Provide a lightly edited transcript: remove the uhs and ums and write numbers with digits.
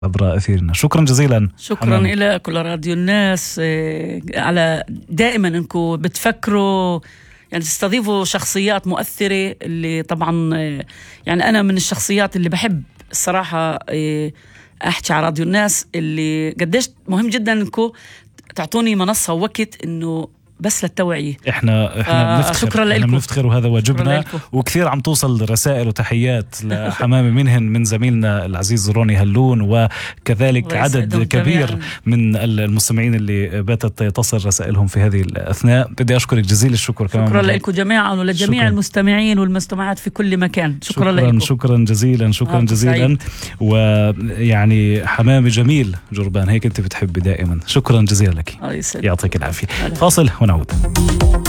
عبر أثيرنا. شكرا جزيلا. شكرا لك ولراديو الناس على دائما انكم بتفكروا يعني تستضيفوا شخصيات مؤثرة، اللي طبعا يعني أنا من الشخصيات اللي بحب الصراحة أحكي على راديو الناس، اللي قديش مهم جدا انكم تعطوني منصة ووقت انه بس للتوعية. احنا بنفتخر، شكرا لكم. احنا بنفتخر وهذا واجبنا، وكثير عم توصل رسائل وتحيات لحمامة منهن من زميلنا العزيز روني هلون، وكذلك عدد كبير جميعا من المستمعين اللي باتت تصل رسائلهم في هذه الأثناء. بدي أشكرك جزيل الشكر كمان. شكرا لكم جميعا ولجميع المستمعين والمستمعات في كل مكان. شكرا لكم. شكرا جزيلا. شكرا جزيلا. ويعني حمامة جميل جربان، هيك انت بتحبي دائما. شكرا جزيلا لك. يعطيك العافية. فاصل ونعود.